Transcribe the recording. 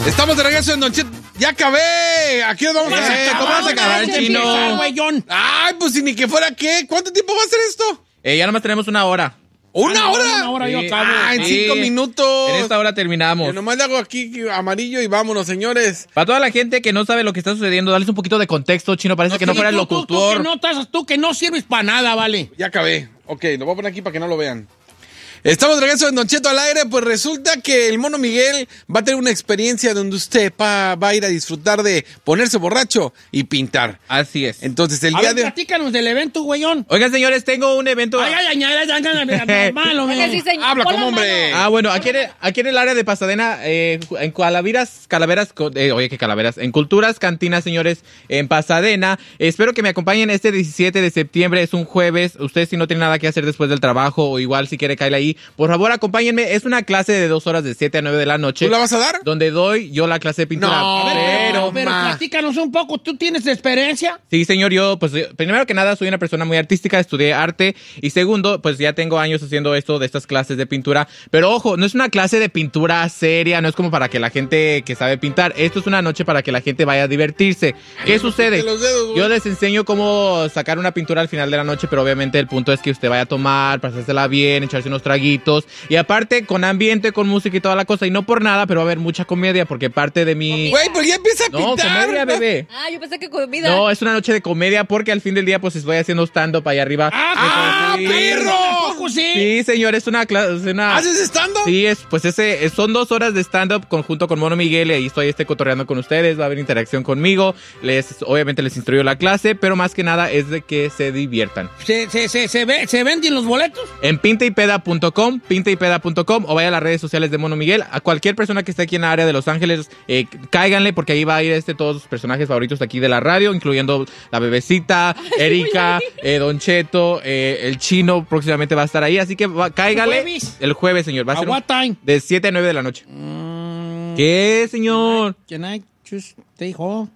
Estamos de regreso en Don Cheto. ¡Ya acabé! Aquí nos vamos a ¿Cómo vas a acabar, Chino? Ay, pues si ni que fuera qué. ¿Cuánto tiempo va a ser esto? Ya nomás tenemos una hora. ¿Una hora? Una hora yo acabo. En 5 minutos. En esta hora terminamos. Yo nomás le hago aquí amarillo y vámonos, señores. Para toda la gente que no sabe lo que está sucediendo, darles un poquito de contexto, Chino. Parece que no fuera el locutor. Tú que no sirves para nada, vale. Ya acabé. Ok, lo voy a poner aquí para que no lo vean. Estamos de regreso en Don Cheto al aire. Pues resulta que el Mono Miguel va a tener una experiencia donde usted va a ir a disfrutar de ponerse borracho y pintar. Así es. Entonces, el día de... platícanos del evento, güeyón. Oigan, señores, tengo un evento... Habla como hombre. Bueno, aquí en el área de Pasadena, en Calaveras, oye, ¿qué Calaveras? En Culturas Cantinas, señores, en Pasadena. Espero que me acompañen este 17 de septiembre, es un jueves. Usted si no tiene nada que hacer después del trabajo o igual si quiere caerle ahí, por favor, acompáñenme. Es una clase de 2 horas de 7 a 9 de la noche. ¿Tú la vas a dar? Donde doy yo la clase de pintura. No, pero platícanos un poco. ¿Tú tienes experiencia? Sí, señor. Yo, pues, primero que nada, soy una persona muy artística. Estudié arte. Y segundo, pues, ya tengo años haciendo esto de estas clases de pintura. Pero, ojo, no es una clase de pintura seria. No es como para que la gente que sabe pintar. Esto es una noche para que la gente vaya a divertirse. ¿Qué sucede? Yo les enseño cómo sacar una pintura al final de la noche, pero obviamente el punto es que usted vaya a tomar, pasársela bien, echarse unos traguitos. Y aparte, con ambiente, con música y toda la cosa. Y no por nada, pero va a haber mucha comedia, porque parte de mi... Güey, pues ya empieza a pintar. No, comedia, bebé. Yo pensé que comida. No, es una noche de comedia, porque al fin del día, pues, estoy haciendo stand-up allá arriba. ¡Perro! Sí, señor, es una clase... ¿Haces stand-up? Sí, son 2 horas de stand-up junto con Mono Miguel, y ahí estoy cotorreando con ustedes, va a haber interacción conmigo, obviamente les instruyo la clase, pero más que nada es de que se diviertan. ¿Se venden los boletos? En pintaypeda.com, o vaya a las redes sociales de Mono Miguel. A cualquier persona que esté aquí en la área de Los Ángeles, cáiganle, porque ahí va a ir todos los personajes favoritos de aquí de la radio, incluyendo la bebecita, Erika, Don Cheto, el Chino próximamente va a estar ahí, así que cáigale. El jueves, señor. Va a ser what time? De 7 a 9 de la noche. ¿Qué, señor? Can I just stay home?